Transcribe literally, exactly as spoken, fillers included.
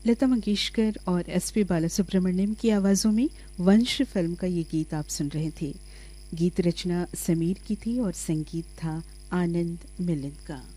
लता मंगेशकर और S P Balasubrahmanyam की आवाज़ों में वंश फिल्म का ये गीत आप सुन रहे थे। गीत रचना समीर की थी और संगीत था आनंद मिलिंद का।